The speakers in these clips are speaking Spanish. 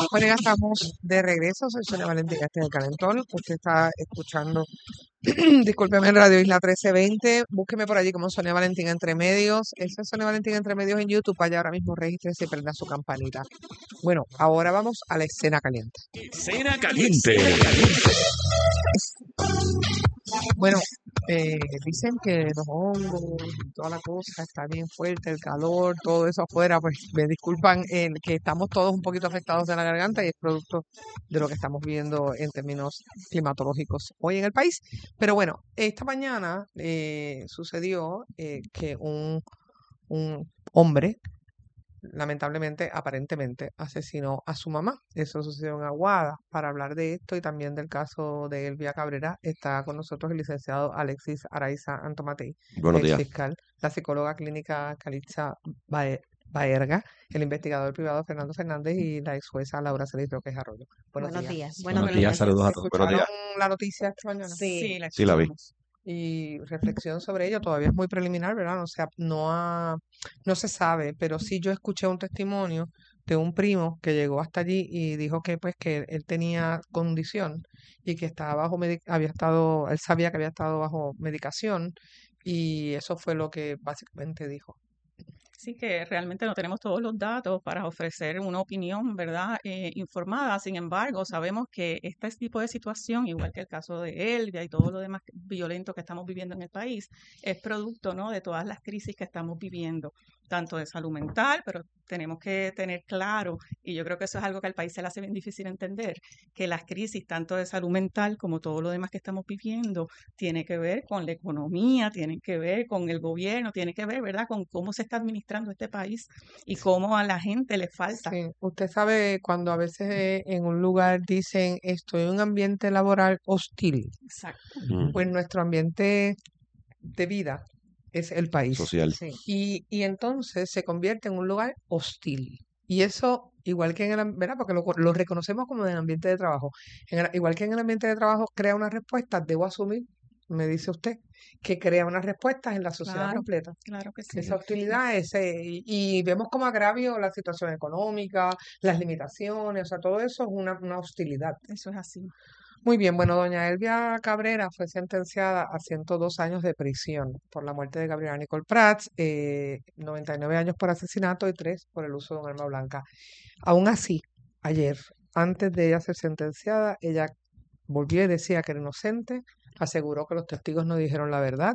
Bueno, ya estamos de regreso. Soy Sonia Valentín, este es el Calentón. Usted está escuchando, discúlpeme, en Radio Isla 1320. Búsqueme por allí como Sonia Valentín Entre Medios. Eso es Sonia Valentín Entre Medios en YouTube. Vaya ahora mismo, regístrese y prenda su campanita. Bueno, ahora vamos a la escena caliente. Escena caliente. Bueno, dicen que los hongos y toda la cosa está bien fuerte, el calor, todo eso afuera, pues me disculpan que estamos todos un poquito afectados de la garganta y es producto de lo que estamos viendo en términos climatológicos hoy en el país. Pero bueno, esta mañana sucedió que un hombre lamentablemente, aparentemente, asesinó a su mamá. Eso sucedió en Aguada. Para hablar de esto y también del caso de Elvia Cabrera, está con nosotros el licenciado Alexis Araiza Antomatei, Buenos ex días. fiscal, la psicóloga clínica Calitza Baerga, el investigador privado Fernando Fernández y la ex jueza Laura Celis Roques Arroyo. Buenos días. Buenos días, saludos a todos. Buenos ¿Escucharon días. la noticia esta mañana? Sí, Sí, la vi. Y reflexión sobre ello, todavía es muy preliminar, ¿verdad? O sea, no se sabe, pero sí yo escuché un testimonio de un primo que llegó hasta allí y dijo que pues que él tenía condición y que estaba él sabía que había estado bajo medicación y eso fue lo que básicamente dijo. Sí, que realmente no tenemos todos los datos para ofrecer una opinión, ¿verdad? Informada. Sin embargo, sabemos que este tipo de situación, igual que el caso de Elvia y todo lo demás violento que estamos viviendo en el país, es producto, ¿no?, de todas las crisis que estamos viviendo, tanto de salud mental, pero tenemos que tener claro, y yo creo que eso es algo que al país se le hace bien difícil entender, que las crisis, tanto de salud mental como todo lo demás que estamos viviendo, tiene que ver con la economía, tiene que ver con el gobierno, tiene que ver, ¿verdad?, con cómo se está administrando este país y cómo a la gente le falta. Sí, usted sabe cuando a veces en un lugar dicen estoy en un ambiente laboral hostil, Exacto. pues nuestro ambiente de vida es el país. Social. Sí. Y entonces se convierte en un lugar hostil. Y eso, igual que en ¿verdad? Porque lo reconocemos como en el ambiente de trabajo. Igual que en el ambiente de trabajo crea unas respuestas, debo asumir, me dice usted, que crea unas respuestas en la sociedad Claro, completa. claro que sí. Esa hostilidad, y vemos como agravio la situación económica, las limitaciones, o sea, todo eso es una hostilidad. Eso es así. Muy bien, bueno, doña Elvia Cabrera fue sentenciada a 102 años de prisión por la muerte de Gabriela Nicole Prats, 99 años por asesinato y 3 por el uso de un arma blanca. Aún así, ayer, antes de ella ser sentenciada, ella volvió y decía que era inocente, aseguró que los testigos no dijeron la verdad.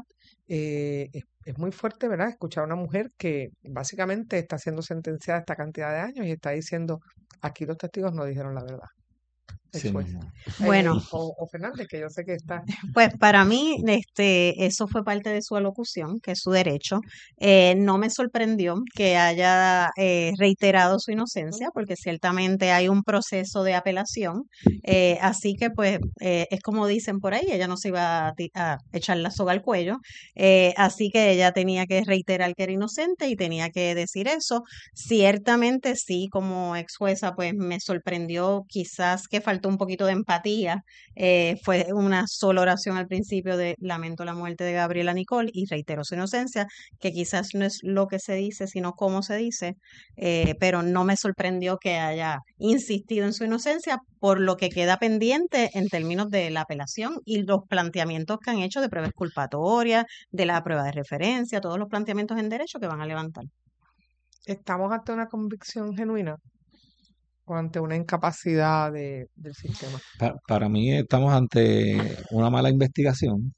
Es muy fuerte, ¿verdad? Escuchar a una mujer que básicamente está siendo sentenciada a esta cantidad de años y está diciendo, aquí los testigos no dijeron la verdad. Sí, Ex-juez. mismo. Bueno, O Fernández, que yo sé que está. pues para mí, eso fue parte de su alocución, que es su derecho. No me sorprendió que haya reiterado su inocencia, porque ciertamente hay un proceso de apelación. Así que, pues, es como dicen por ahí, ella no se iba a echar la soga al cuello. Así que ella tenía que reiterar que era inocente y tenía que decir eso. Ciertamente, sí, como ex jueza, pues me sorprendió quizás que faltó un poquito de empatía. Fue una sola oración al principio de lamento la muerte de Gabriela Nicole y reitero su inocencia, que quizás no es lo que se dice, sino cómo se dice, pero no me sorprendió que haya insistido en su inocencia por lo que queda pendiente en términos de la apelación y los planteamientos que han hecho de pruebas culpatorias, de la prueba de referencia, todos los planteamientos en derecho que van a levantar. ¿Estamos ante una convicción genuina o ante una incapacidad del sistema? Para mí estamos ante una mala investigación.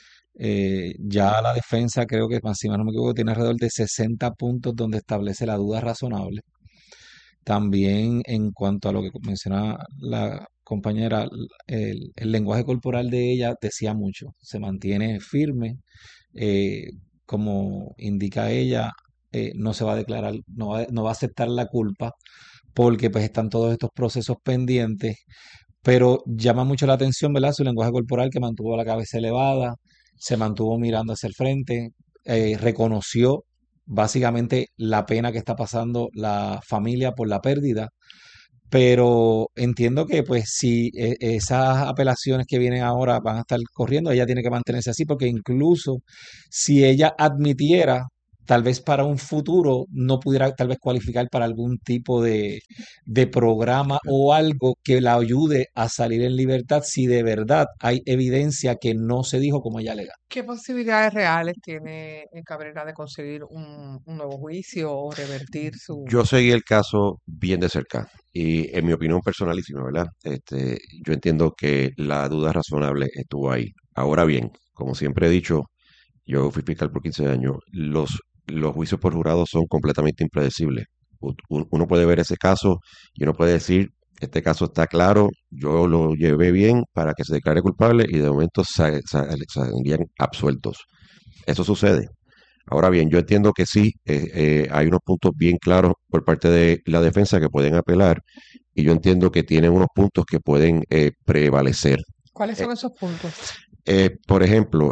Ya la defensa creo que, si mal no me equivoco, tiene alrededor de 60 puntos donde establece la duda razonable. También en cuanto a lo que menciona la compañera, el lenguaje corporal de ella decía mucho, se mantiene firme, eh, como indica ella, no se va a declarar, no va a aceptar la culpa porque pues están todos estos procesos pendientes, pero llama mucho la atención, ¿verdad? Su lenguaje corporal, que mantuvo la cabeza elevada, se mantuvo mirando hacia el frente, reconoció básicamente la pena que está pasando la familia por la pérdida, pero entiendo que pues si esas apelaciones que vienen ahora van a estar corriendo, ella tiene que mantenerse así, porque incluso si ella admitiera tal vez para un futuro no pudiera tal vez cualificar para algún tipo de programa o algo que la ayude a salir en libertad si de verdad hay evidencia que no se dijo como ella alega. ¿Qué posibilidades reales tiene Cabrera de conseguir un nuevo juicio o revertir su... Yo seguí el caso bien de cerca y en mi opinión personalísima, ¿verdad? Yo entiendo que la duda razonable estuvo ahí. Ahora bien, como siempre he dicho, yo fui fiscal por 15 años, los juicios por jurado son completamente impredecibles. Uno puede ver ese caso y uno puede decir, este caso está claro, yo lo llevé bien para que se declare culpable y de momento salían absueltos. Eso sucede. Ahora bien, yo entiendo que sí, hay unos puntos bien claros por parte de la defensa que pueden apelar y yo entiendo que tienen unos puntos que pueden prevalecer. ¿Cuáles Eh, son esos puntos? por ejemplo,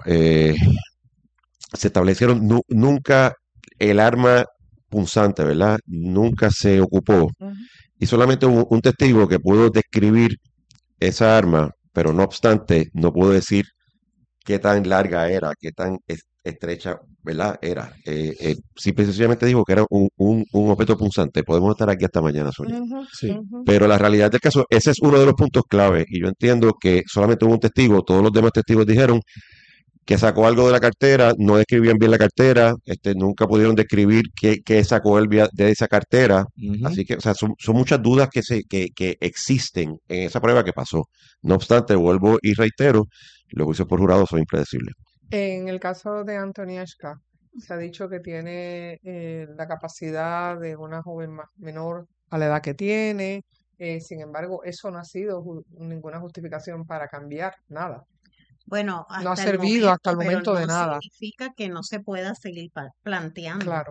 se establecieron nunca el arma punzante, ¿verdad? Nunca se ocupó Ujú. y solamente hubo un testigo que pudo describir esa arma, pero no obstante, no pudo decir qué tan larga era, qué tan estrecha, ¿verdad? Era. Simple y sencillamente dijo que era un objeto punzante. Podemos estar aquí hasta mañana, Sonia. Ujú, Sí. ujú. Pero la realidad del caso, ese es uno de los puntos clave. Y yo entiendo que solamente hubo un testigo, todos los demás testigos dijeron que sacó algo de la cartera, no describían bien la cartera, nunca pudieron describir qué sacó él de esa cartera. Ujú. Así que, o sea, son muchas dudas que existen en esa prueba que pasó. No obstante, vuelvo y reitero, los juicios por jurado son impredecibles. En el caso de Antonieshka, se ha dicho que tiene la capacidad de una joven menor a la edad que tiene. Sin embargo, eso no ha sido ninguna justificación para cambiar nada. Bueno, No ha hasta el servido hasta el momento, pero momento de no nada. significa que no se pueda seguir planteando. Claro,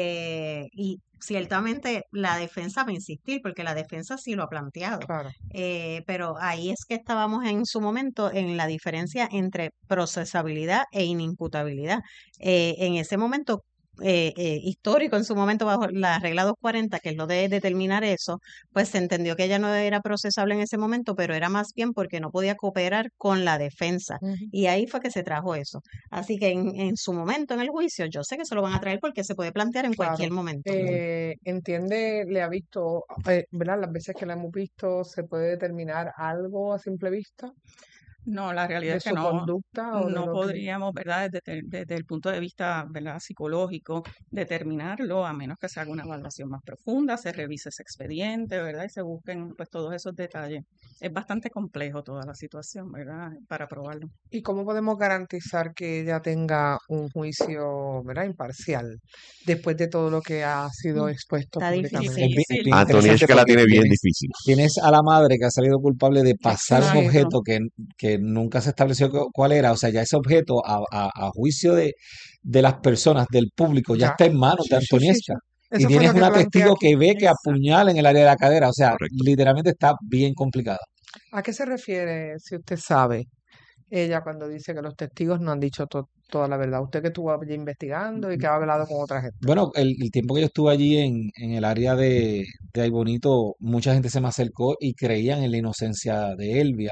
Y ciertamente la defensa va a insistir, porque la defensa sí lo ha planteado. claro. Pero ahí es que estábamos en su momento en la diferencia entre procesabilidad e inimputabilidad. En ese momento histórico, en su momento bajo la regla 240, que es lo de determinar eso, pues se entendió que ella no era procesable en ese momento, pero era más bien porque no podía cooperar con la defensa. Ujú. Y ahí fue que se trajo eso. Así que en su momento en el juicio, yo sé que se lo van a traer porque se puede plantear en cualquier Claro. momento. Entiende, le ha visto, ¿verdad? Las veces que la hemos visto, ¿se puede determinar algo a simple vista No, la realidad de es que su no, conducta o de no lo que... podríamos, ¿verdad? Desde el punto de vista, ¿verdad? Psicológico, determinarlo, a menos que se haga una evaluación más profunda, se revise ese expediente, ¿verdad? Y se busquen, pues, todos esos detalles. Es bastante complejo toda la situación, ¿verdad? Para probarlo. ¿Y cómo podemos garantizar que ella tenga un juicio, ¿verdad? Imparcial después de todo lo que ha sido expuesto Está públicamente? difícil. Es bien Antonieshka interesante la porque tiene bien tienes, difícil. tienes a la madre que ha salido culpable de pasar un Exacto. objeto que nunca se estableció cuál era. O sea, ya ese objeto a juicio de las personas, del público, ya Ya, está en manos de sí, sí, sí, sí. Antonieshka. Y Eso fue tienes lo que una planteé testigo aquí. que ve que Exacto. apuñala en el área de la cadera. O sea, Correcto. literalmente está bien complicada. ¿A qué se refiere, si usted sabe, ella cuando dice que los testigos no han dicho toda la verdad? Usted que estuvo allí investigando y que ha hablado con otra gente. Bueno, el tiempo que yo estuve allí en el área de Ay Bonito, mucha gente se me acercó y creían en la inocencia de Elvia.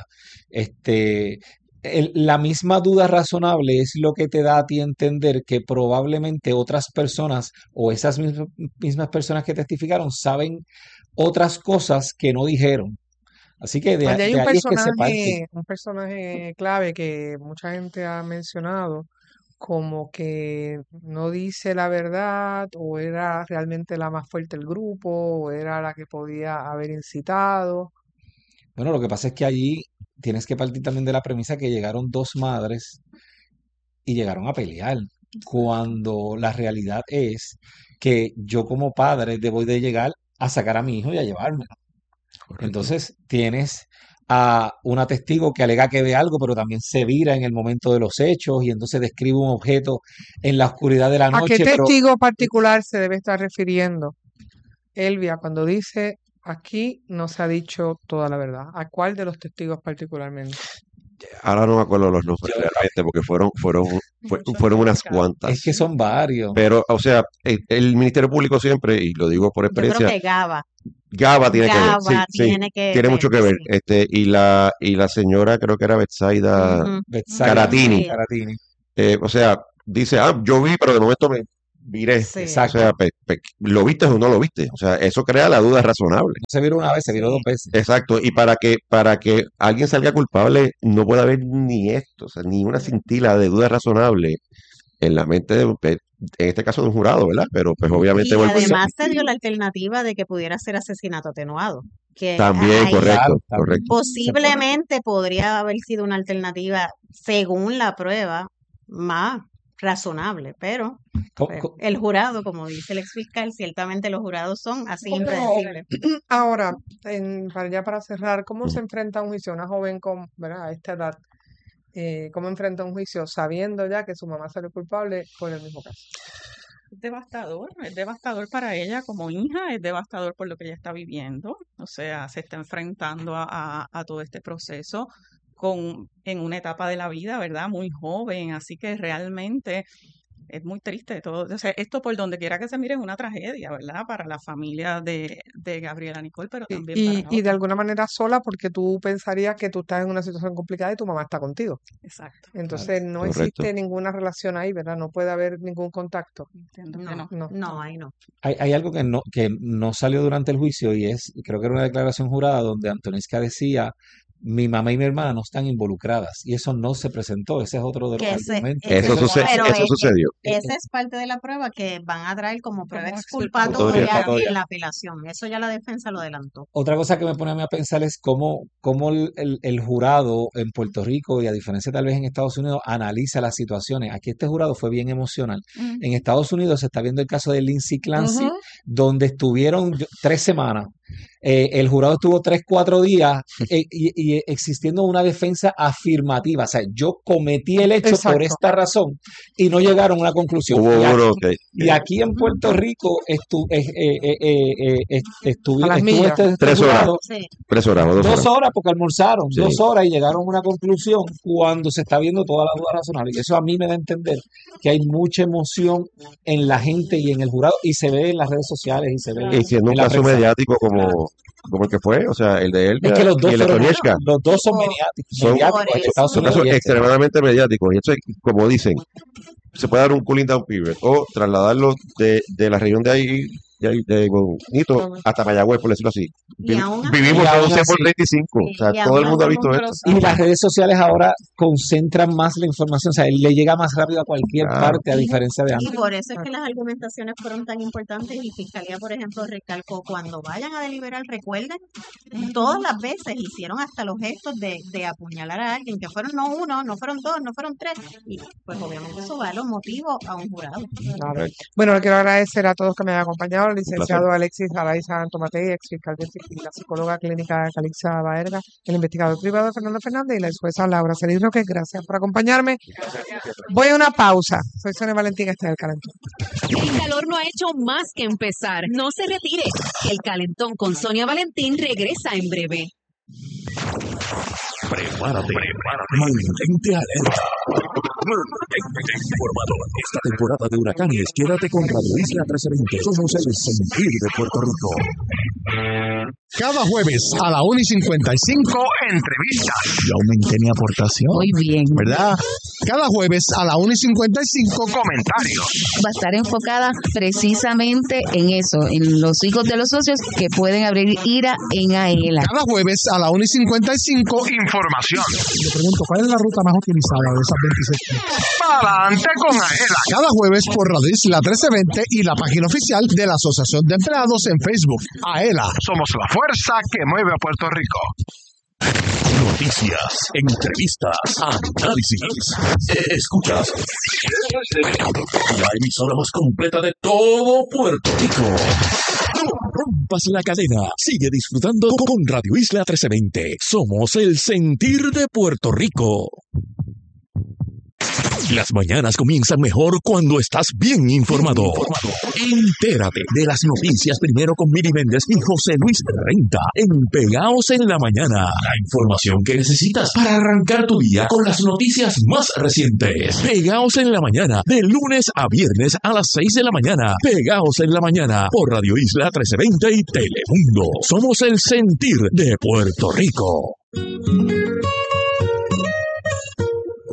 Este, la misma duda razonable es lo que te da a ti entender que probablemente otras personas o esas mismas personas que testificaron saben otras cosas que no dijeron. Así que Allí hay de ahí es que se parte. un personaje clave que mucha gente ha mencionado como que no dice la verdad o era realmente la más fuerte del grupo o era la que podía haber incitado. Bueno, lo que pasa es que allí tienes que partir también de la premisa que llegaron dos madres y llegaron a pelear, cuando la realidad es que yo como padre debo de llegar a sacar a mi hijo y a llevármelo. Correcto. Entonces tienes a una testigo que alega que ve algo, pero también se vira en el momento de los hechos y entonces describe un objeto en la oscuridad de la ¿A qué noche, pero testigo particular se debe estar refiriendo Elvia cuando dice aquí no se ha dicho toda la verdad? ¿A cuál de los testigos particularmente? Ahora no me acuerdo los nombres yo- realmente porque Muchos fueron unas implicados. cuantas. es que son varios. Pero, o sea, el Ministerio Público siempre, y lo digo por Yo creo experiencia, que Gaba Gaba tiene que ver, sí, sí, tiene que tiene ver, mucho que ver. sí. Y la señora creo que era Betsaida Ujú, Betsaida Caratini. sí. Caratini. O sea, dice, yo vi, pero de momento me viré. Sí. O Exacto. sea, ¿lo viste o no lo viste? O sea, eso crea la duda razonable. No se viró una vez, se viró dos veces. Exacto, y para que alguien salga culpable no puede haber ni esto, o sea, ni una cintila de duda razonable en la mente en este caso de un jurado, ¿verdad? Pero pues obviamente Y vuelvo a además insistir. se dio la alternativa de que pudiera ser asesinato atenuado, que También, ahí correcto, Claro, también correcto. se puede. posiblemente podría haber sido una alternativa, según la prueba, más razonable, pero Co- pues, co- el jurado, como dice el exfiscal, ciertamente los jurados son así ¿Cómo- impredecibles. Ahora, para cerrar, ¿cómo se enfrenta un juicio una joven con, ¿verdad? A esta edad? ¿Cómo enfrenta un juicio sabiendo ya que su mamá salió culpable por el mismo caso? Es devastador para ella como hija, es devastador por lo que ella está viviendo, o sea, se está enfrentando a todo este proceso en una etapa de la vida, ¿verdad? Muy joven, así que realmente es muy triste todo. O sea, esto por donde quiera que se mire es una tragedia, ¿verdad? Para la familia de Gabriela Nicole, pero también para la Y de otra. alguna manera sola porque tú pensarías que tú estás en una situación complicada y tu mamá está contigo. Exacto, Entonces no Correcto. existe ninguna relación ahí, ¿verdad? No puede haber ningún contacto. entiendo que No, no. No. ahí no. Hay algo que no salió durante el juicio y creo que era una declaración jurada donde Antoniska decía, mi mamá y mi hermana no están involucradas y eso no se presentó, ese es otro de los Que ese, argumentos. ese- Eso, pero eso sucedió. esa es parte de la prueba que van a traer como prueba Como exculpatoria exculpatoria. en la apelación. Eso ya la defensa lo adelantó. Otra cosa que me pone a mí a pensar es cómo el jurado en Puerto Rico y a diferencia tal vez en Estados Unidos analiza las situaciones. Aquí este jurado fue bien emocional. Mm. En Estados Unidos se está viendo el caso de Lindsay Clancy, Ujú. donde estuvieron 3 semanas. El jurado estuvo 3, 4 días y existiendo una defensa afirmativa. O sea, yo cometí el hecho por Exacto. esta razón y no llegaron a una conclusión. Hubo uno que Y aquí en Puerto Rico A las estuvo millas. este 3 horas. jurado Sí. 3 horas o 2 horas. 2 horas porque almorzaron, Sí. 2 horas y llegaron a una conclusión cuando se está viendo toda la duda razonable. Y eso a mí me da a entender que hay mucha emoción en la gente y en el jurado y se ve en las redes sociales y se ve Y siendo un en la caso prensa. mediático como el que fue, o sea, el de Es que Elvia los dos y el de fueron, Tonieshka, los dos son Son- mediáticos por en Estados eso. son Unidos casos y este. extremadamente mediáticos. Y eso es, como dicen, se puede dar un cooling down period o trasladarlo de la región de ahí, de Bonito hasta Mayagüez, por decirlo así. Y aún así- Vivimos Y aún 12 por así- 35. O sea, y todo el aún mundo ha así visto esto. Y las redes sociales ahora concentran más la información, o sea, le llega más rápido a cualquier Claro. parte a diferencia de Y antes. por eso es que las argumentaciones fueron tan importantes y Fiscalía, por ejemplo, recalcó, cuando vayan a deliberar, recuerden, todas las veces hicieron hasta los gestos de apuñalar a alguien, que fueron no uno, no fueron dos, no fueron tres, y pues obviamente eso va a los motivos a un jurado. Claro. Bueno, le quiero agradecer a todos que me han acompañado, al licenciado Alexis Araiza Antomatei, ex fiscal de la psicóloga clínica Calixa Baerga, el investigador privado Fernando Fernández y la jueza Laura Celis Roque. Gracias por acompañarme. Voy a una pausa. Soy Sonia Valentín, este es El Calentón. El calor no ha hecho más que empezar. No se retire. El Calentón con Sonia Valentín regresa en breve. Prepárate. Mantente alerta. Mantente informado. Esta temporada de huracanes, quédate con Radio Isla 1320. Somos el sentir de Puerto Rico. Cada jueves a la 1:55, entrevistas. Yo aumenté mi aportación. Muy bien. ¿Verdad? Cada jueves a la 1:55, comentarios. Va a estar enfocada precisamente en eso, en los hijos de los socios que pueden abrir IRA en AELA. Cada jueves a la 1:55, información. Le pregunto, ¿cuál es la ruta más utilizada de esas 26? Para adelante con AELA. Cada jueves por Radio Isla 1320 y la página oficial de la Asociación de Empleados en Facebook. AELA. Somos la fuerza que mueve a Puerto Rico. Noticias, entrevistas, análisis. Escuchas. La emisora más completa de todo Puerto Rico. No rompas la cadena. Sigue disfrutando con Radio Isla 1320. Somos el sentir de Puerto Rico. Las mañanas comienzan mejor cuando estás bien informado. Entérate de las noticias primero con Miri Méndez y José Luis Renta en Pegaos en la Mañana. La información que necesitas para arrancar tu día con las noticias más recientes. Pegaos en la Mañana, de lunes a viernes a las 6 de la mañana. Pegaos en la Mañana por Radio Isla 1320 y Telemundo. Somos el sentir de Puerto Rico.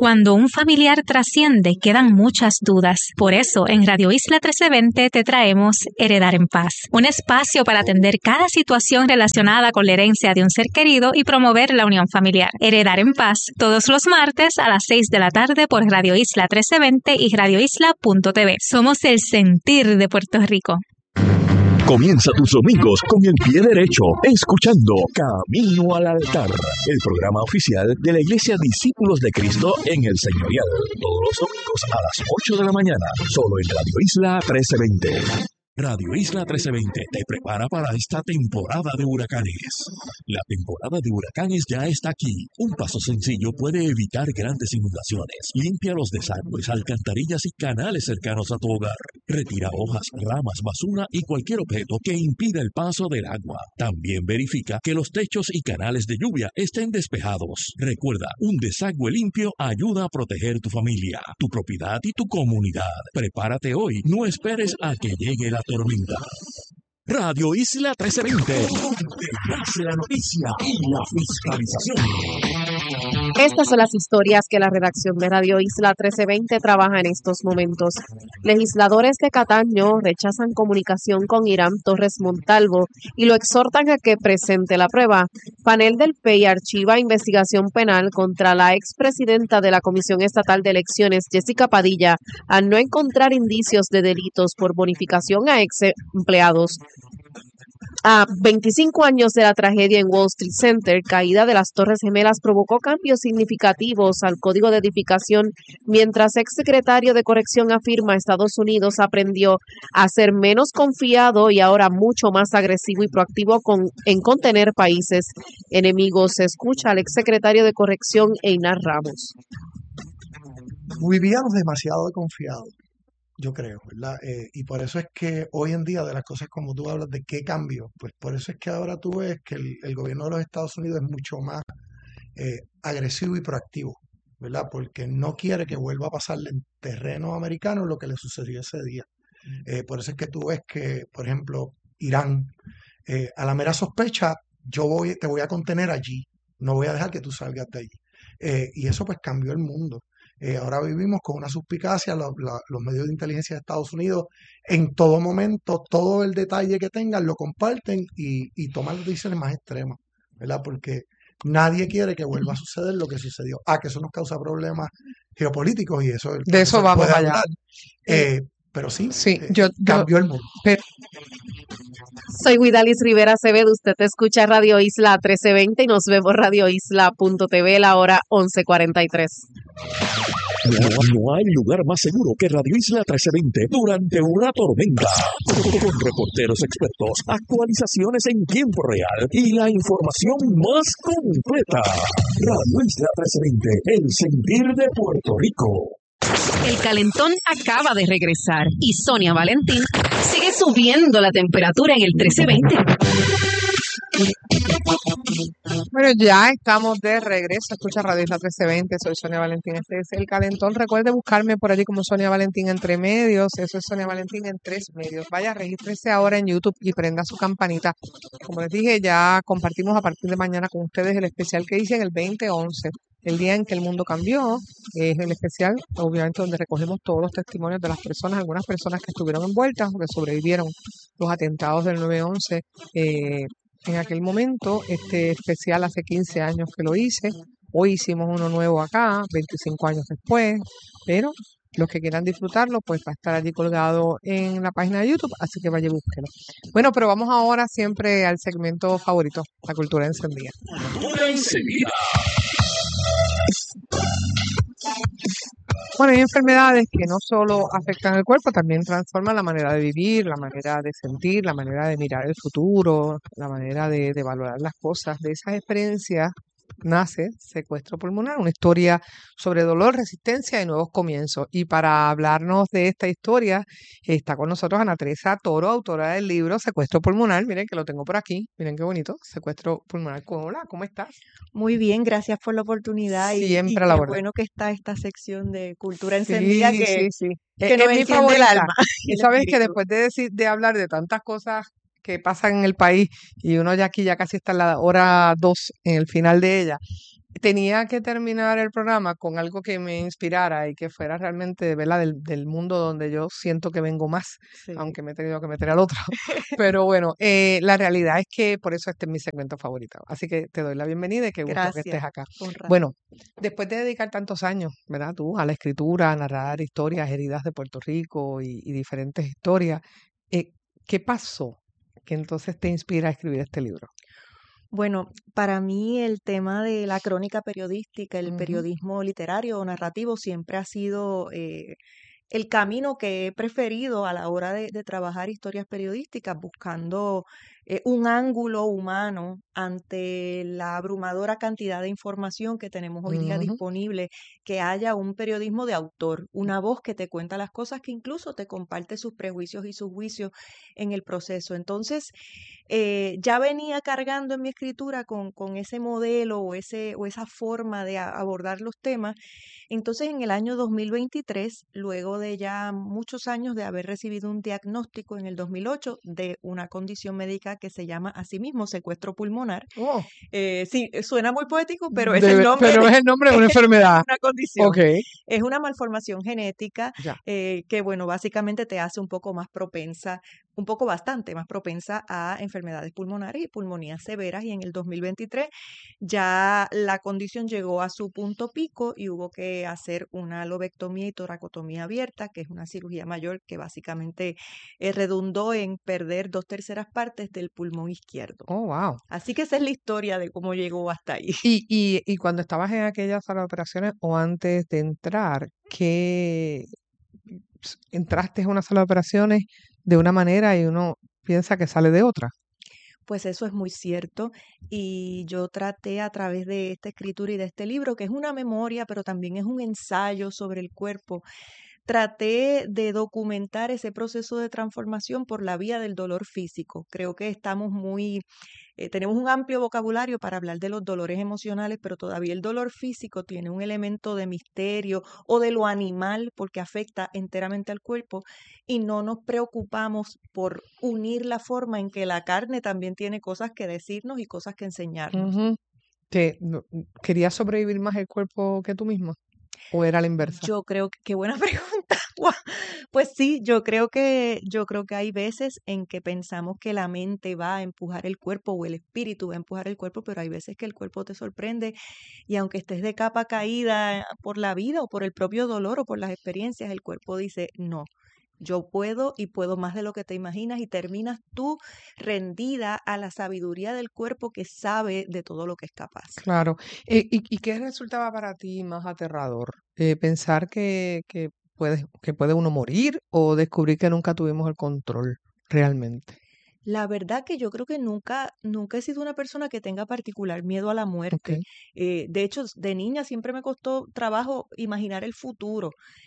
Cuando un familiar trasciende, quedan muchas dudas. Por eso, en Radio Isla 1320 te traemos Heredar en Paz, un espacio para atender cada situación relacionada con la herencia de un ser querido y promover la unión familiar. Heredar en Paz, todos los martes a las 6 de la tarde por Radio Isla 1320 y radioisla.tv. Somos el sentir de Puerto Rico. Comienza tus domingos con el pie derecho, escuchando Camino al Altar, el programa oficial de la Iglesia Discípulos de Cristo en el Señorial. Todos los domingos a las 8 de la mañana, solo en Radio Isla 1320. Radio Isla 1320 te prepara para esta temporada de huracanes. La temporada de huracanes ya está aquí. Un paso sencillo puede evitar grandes inundaciones. Limpia los desagües, alcantarillas y canales cercanos a tu hogar. Retira hojas, ramas, basura y cualquier objeto que impida el paso del agua. También verifica que los techos y canales de lluvia estén despejados. Recuerda, un desagüe limpio ayuda a proteger tu familia, tu propiedad y tu comunidad. Prepárate hoy. No esperes a que llegue la tormenta. Radio Isla 1320, donde nace la noticia y la fiscalización. Estas son las historias que la redacción de Radio Isla 1320 trabaja en estos momentos. Legisladores de Cataño rechazan comunicación con Irán Torres Montalvo y lo exhortan a que presente la prueba. Panel del PEI archiva investigación penal contra la expresidenta de la Comisión Estatal de Elecciones, Jessica Padilla, al no encontrar indicios de delitos por bonificación a ex empleados. A 25 años de la tragedia en Wall Street Center, caída de las Torres Gemelas provocó cambios significativos al código de edificación, mientras exsecretario de Corrección afirma Estados Unidos aprendió a ser menos confiado y ahora mucho más agresivo y proactivo en contener países enemigos. Se escucha al exsecretario de Corrección, Einar Ramos. Vivíamos demasiado confiados, yo creo, ¿verdad? Y por eso es que hoy en día, de las cosas como tú hablas de qué cambio, pues por eso es que ahora tú ves que el gobierno de los Estados Unidos es mucho más agresivo y proactivo, ¿verdad? Porque no quiere que vuelva a pasarle en terreno americano lo que le sucedió ese día. Por eso es que tú ves que, por ejemplo, Irán, a la mera sospecha, te voy a contener allí, no voy a dejar que tú salgas de allí. Y eso pues cambió el mundo. Ahora vivimos con una suspicacia, los medios de inteligencia de Estados Unidos en todo momento, todo el detalle que tengan lo comparten y toman las decisiones más extremas, ¿verdad? Porque nadie quiere que vuelva a suceder lo que sucedió. Que eso nos causa problemas geopolíticos y eso de eso vamos allá. Pero sí, cambió el mundo. Soy Guidalis Rivera Acevedo, usted escucha Radio Isla 1320 y nos vemos radioisla.tv la hora 11:43. No hay lugar más seguro que Radio Isla 1320 durante una tormenta. Con reporteros expertos, actualizaciones en tiempo real y la información más completa. Radio Isla 1320, el sentir de Puerto Rico. El calentón acaba de regresar y Sonia Valentín sigue subiendo la temperatura en el 1320. Bueno, ya estamos de regreso. Escucha Radio Isla 1320. Soy Sonia Valentín. Este es el calentón. Recuerde buscarme por allí como Sonia Valentín entre medios. Eso es Sonia Valentín en 3 medios. Vaya, regístrese ahora en YouTube y prenda su campanita. Como les dije, ya compartimos a partir de mañana con ustedes el especial que hice en el 2011. El día en que el mundo cambió, es el especial, obviamente, donde recogemos todos los testimonios de las personas, algunas personas que estuvieron envueltas o que sobrevivieron los atentados del 9/11. En aquel momento, este especial hace 15 años que lo hice. Hoy hicimos uno nuevo acá, 25 años después, pero los que quieran disfrutarlo, pues va a estar allí colgado en la página de YouTube, así que vaya y búsquelo. Bueno, pero vamos ahora siempre al segmento favorito, la cultura encendida. Cultura encendida. Bueno, hay enfermedades que no solo afectan el cuerpo, también transforman la manera de vivir, la manera de sentir, la manera de mirar el futuro, la manera de valorar las cosas. De esas experiencias nace Secuestro Pulmonar, una historia sobre dolor, resistencia y nuevos comienzos. Y para hablarnos de esta historia está con nosotros Ana Teresa Toro, autora del libro Secuestro Pulmonar. Miren que lo tengo por aquí, miren qué bonito, Secuestro Pulmonar. Hola, ¿cómo estás? Muy bien, gracias por la oportunidad y siempre a la qué orden. Bueno que está esta sección de cultura encendida que es nos mi enciende favorita. el alma. Y sabes que después de hablar de tantas cosas que pasan en el país y uno ya aquí ya casi está en la hora 2 en el final de ella, tenía que terminar el programa con algo que me inspirara y que fuera realmente, ¿verdad? Del mundo donde yo siento que vengo más, Sí. aunque me he tenido que meter al otro. Pero bueno, la realidad es que por eso este es mi segmento favorito. Así que te doy la bienvenida y qué gusto que estés Gracias, acá. honrada. Bueno, después de dedicar tantos años, ¿verdad? Tú a la escritura, a narrar historias heridas de Puerto Rico y diferentes historias, ¿qué pasó que entonces te inspira a escribir este libro? Bueno, para mí el tema de la crónica periodística, el Ujú. periodismo literario o narrativo siempre ha sido el camino que he preferido a la hora de trabajar historias periodísticas, buscando un ángulo humano ante la abrumadora cantidad de información que tenemos hoy día Ujú. disponible, que haya un periodismo de autor, una voz que te cuenta las cosas, que incluso te comparte sus prejuicios y sus juicios en el proceso. Entonces, ya venía cargando en mi escritura con ese modelo o esa forma de abordar los temas. Entonces, en el año 2023, luego de ya muchos años de haber recibido un diagnóstico en el 2008 de una condición médica que se llama asimismo secuestro pulmonar. Oh, Sí, suena muy poético, pero es el nombre pero es el nombre de una enfermedad. una condición. Ok, Es una malformación genética ya. que, bueno, básicamente te hace un poco más propensa, un poco bastante más propensa a enfermedades pulmonares y pulmonías severas. Y en el 2023 ya la condición llegó a su punto pico y hubo que hacer una lobectomía y toracotomía abierta, que es una cirugía mayor que básicamente redundó en perder 2/3 partes del pulmón izquierdo. Oh, wow. Así que esa es la historia de cómo llegó hasta ahí. Y cuando estabas en aquella sala de operaciones o antes de entrar, ¿qué entraste en una sala de operaciones de una manera y uno piensa que sale de otra? Pues eso es muy cierto y yo traté a través de esta escritura y de este libro, que es una memoria, pero también es un ensayo sobre el cuerpo, traté de documentar ese proceso de transformación por la vía del dolor físico. Creo que estamos tenemos un amplio vocabulario para hablar de los dolores emocionales, pero todavía el dolor físico tiene un elemento de misterio o de lo animal porque afecta enteramente al cuerpo y no nos preocupamos por unir la forma en que la carne también tiene cosas que decirnos y cosas que enseñarnos. Ujú. ¿Querías sobrevivir más el cuerpo que tú misma? ¿O era la inversa? Yo creo que, qué buena pregunta. Guau. Pues sí, yo creo que hay veces en que pensamos que la mente va a empujar el cuerpo o el espíritu va a empujar el cuerpo, pero hay veces que el cuerpo te sorprende y aunque estés de capa caída por la vida o por el propio dolor o por las experiencias, el cuerpo dice, no, yo puedo y puedo más de lo que te imaginas y terminas tú rendida a la sabiduría del cuerpo que sabe de todo lo que es capaz. Claro. ¿Y qué resultaba para ti más aterrador? ¿Pensar que puede uno morir o descubrir que nunca tuvimos el control realmente? La verdad que yo creo que nunca he sido una persona que tenga particular miedo a la muerte. Ok. De hecho, de niña siempre me costó trabajo imaginar el futuro.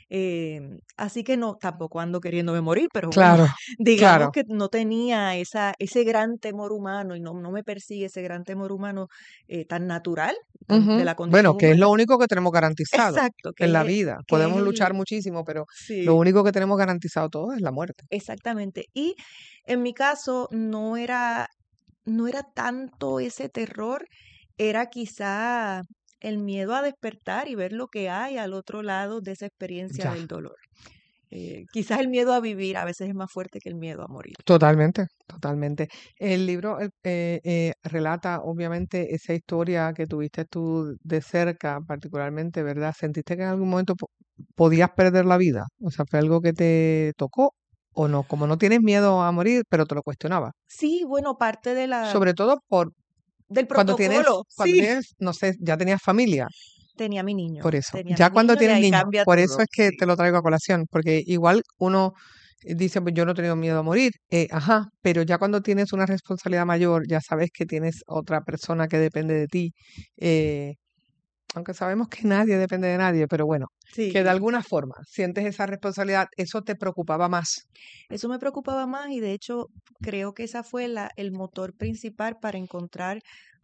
Así que no, tampoco ando queriéndome morir, pero bueno, Claro, digamos claro. que no tenía ese gran temor humano y no me persigue ese gran temor humano tan natural de Ujú. la Bueno, condición que es lo humana. único que tenemos garantizado Exacto, en la que vida. que es Podemos luchar el... muchísimo, pero lo Sí. único que tenemos garantizado todo es la muerte. Exactamente. Y en mi caso no era tanto ese terror, era quizá el miedo a despertar y ver lo que hay al otro lado de esa experiencia Ya, del dolor. Quizás el miedo a vivir a veces es más fuerte que el miedo a morir. totalmente, totalmente. El libro relata obviamente esa historia que tuviste tú de cerca, particularmente, ¿verdad? ¿Sentiste que en algún momento podías perder la vida? O sea, ¿fue algo que te tocó o no? Como no tienes miedo a morir, pero te lo cuestionabas. Sí, bueno, parte Sobre todo del cuando protocolo, sí. tienes, no sé, ya tenías familia. Tenía mi niño, Por eso, tenía ya mi cuando niño y tienes ahí niños, cambia por eso todo, es que sí. te lo traigo a colación, porque igual uno dice, pues yo no he tenido miedo a morir, ajá, pero ya cuando tienes una responsabilidad mayor, ya sabes que tienes otra persona que depende de ti, eh, aunque sabemos que nadie depende de nadie, pero bueno, que de Sí. alguna forma sientes esa responsabilidad, eso te preocupaba más. Eso me preocupaba más y de hecho creo que esa fue el motor principal para encontrar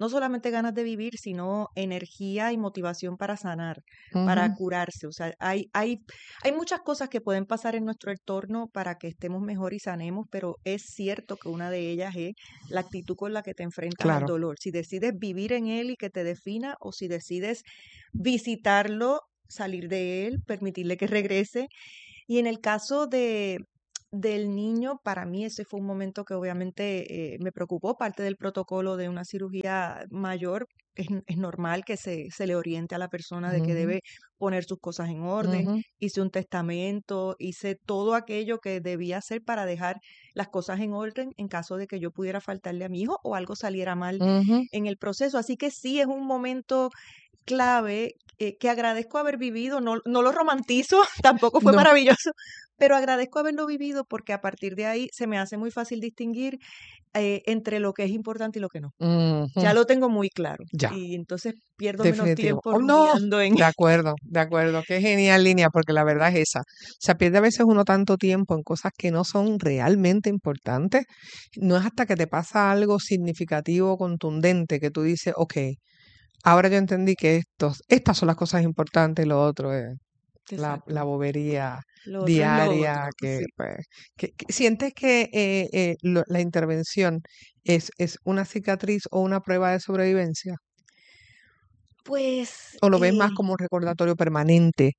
no solamente ganas de vivir, sino energía y motivación para sanar, para Ujú. curarse. O sea, hay muchas cosas que pueden pasar en nuestro entorno para que estemos mejor y sanemos, pero es cierto que una de ellas es la actitud con la que te enfrentas al Claro. dolor. Si decides vivir en él y que te defina, o si decides visitarlo, salir de él, permitirle que regrese. Y en el caso del niño, para mí ese fue un momento que obviamente me preocupó, parte del protocolo de una cirugía mayor. Es normal que se le oriente a la persona de que Ujú. debe poner sus cosas en orden. Ujú. Hice un testamento, hice todo aquello que debía hacer para dejar las cosas en orden en caso de que yo pudiera faltarle a mi hijo o algo saliera mal Ujú. en el proceso. Así que sí, es un momento clave que agradezco haber vivido, no lo romantizo, tampoco fue No. maravilloso, pero agradezco haberlo vivido porque a partir de ahí se me hace muy fácil distinguir entre lo que es importante y lo que no. Ya Ujú. lo tengo muy claro Ya, y entonces pierdo menos definitivo. tiempo Oh, no, rumiando en... de acuerdo. Qué genial línea, porque la verdad es esa. O sea, pierde a veces uno tanto tiempo en cosas que no son realmente importantes. No es hasta que te pasa algo significativo, contundente, que tú dices, ok, ahora yo entendí que estas son las cosas importantes y lo otro es la Exacto. bobería Lo otro es lo diaria otro, que, sí. pues, que sientes que la intervención es una cicatriz o una prueba de sobrevivencia, Pues o lo ves más como un recordatorio permanente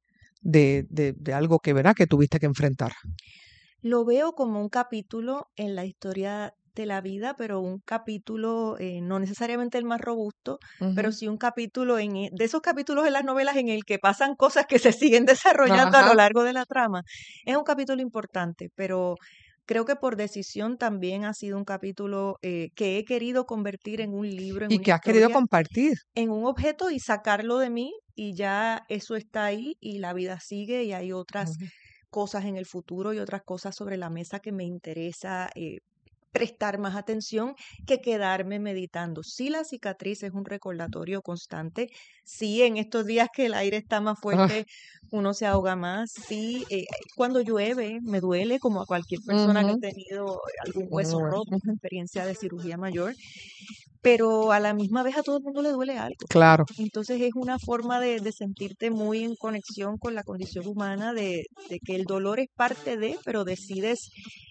de algo que verá que tuviste que enfrentar. lo veo como un capítulo en la historia de la vida, pero un capítulo, no necesariamente el más robusto, pero Ujú. sí un capítulo de esos capítulos en las novelas en el que pasan cosas que se siguen desarrollando a lo Ajá. largo de la trama. Es un capítulo importante, pero creo que por decisión también ha sido un capítulo que he querido convertir en un libro, en Y una que has querido historia, compartir. en un objeto y sacarlo de mí, y ya eso está ahí y la vida sigue y hay otras Ujú. cosas en el futuro y otras cosas sobre la mesa que me interesa prestar más atención que quedarme meditando. Sí, la cicatriz es un recordatorio constante. Sí, en estos días que el aire está más Ah, fuerte, uno se ahoga más. Sí, cuando llueve me duele, como a cualquier persona que ha ujú. tenido algún hueso Bueno, roto, ujú. experiencia de cirugía mayor, pero a la misma vez a todo el mundo le duele algo. Claro. Entonces es una forma de sentirte muy en conexión con la condición humana, de que el dolor es parte de, pero decides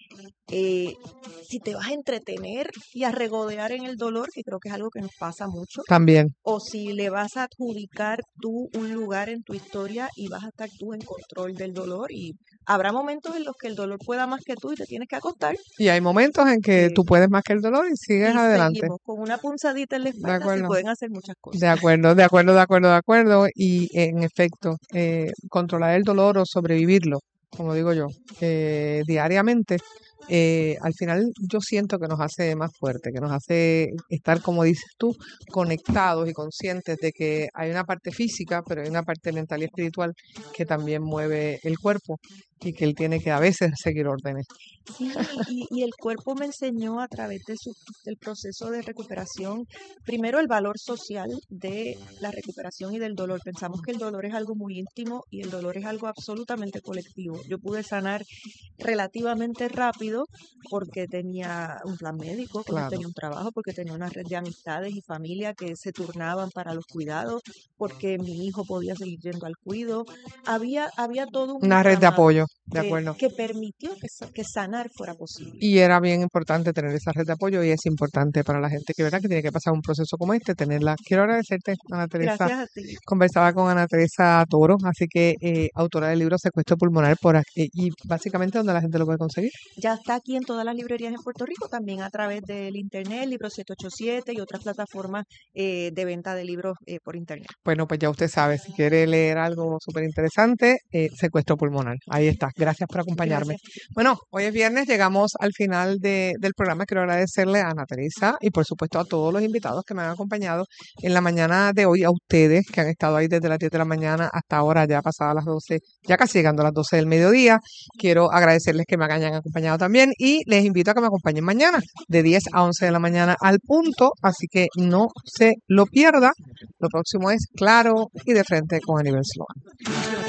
eh, si te vas a entretener y a regodear en el dolor, que creo que es algo que nos pasa mucho, También. o si le vas a adjudicar tú un lugar en tu historia y vas a estar tú en control del dolor. Y habrá momentos en los que el dolor pueda más que tú y te tienes que acostar Y hay momentos en que tú puedes más que el dolor y sigues y adelante. seguimos con una punzadita en la De espalda, se acuerdo. pueden hacer muchas cosas. De acuerdo. Y en efecto, controlar el dolor o sobrevivirlo, como digo yo, diariamente, al final yo siento que nos hace más fuerte, que nos hace estar, como dices tú, conectados y conscientes de que hay una parte física, pero hay una parte mental y espiritual que también mueve el cuerpo y que él tiene que a veces seguir órdenes. Sí, y el cuerpo me enseñó a través del proceso de recuperación, primero el valor social de la recuperación y del dolor. Pensamos que el dolor es algo muy íntimo y el dolor es algo absolutamente colectivo. Yo pude sanar relativamente rápido porque tenía un plan médico, porque Claro. tenía un trabajo, porque tenía una red de amistades y familia que se turnaban para los cuidados, porque mi hijo podía seguir yendo al cuido. Había todo un Una red de entramado apoyo, de acuerdo. que permitió que sanar fuera posible. Y era bien importante tener esa red de apoyo y es importante para la gente que, ¿verdad?, que tiene que pasar un proceso como este, tenerla. Quiero agradecerte, Ana Teresa. Gracias a ti. Conversaba con Ana Teresa Toro, así que autora del libro Secuestro Pulmonar por aquí, y básicamente donde la gente lo puede conseguir. Ya está aquí en todas las librerías en Puerto Rico, también a través del internet, Libro 787 y otras plataformas de venta de libros por internet. Bueno, pues ya usted sabe, si quiere leer algo súper interesante, Secuestro Pulmonar. Ahí está. Gracias por acompañarme. Gracias. Bueno, hoy es viernes, llegamos al final del programa. Quiero agradecerle a Ana Teresa y por supuesto a todos los invitados que me han acompañado en la mañana de hoy, a ustedes que han estado ahí desde las 10 de la mañana hasta ahora, ya pasadas las 12, ya casi llegando a las 12 del mediodía. Quiero agradecerles que me hayan acompañado también y les invito a que me acompañen mañana de 10 a 11 de la mañana al punto, así que no se lo pierda. Lo próximo es Claro y de Frente con Aníbal Sloan.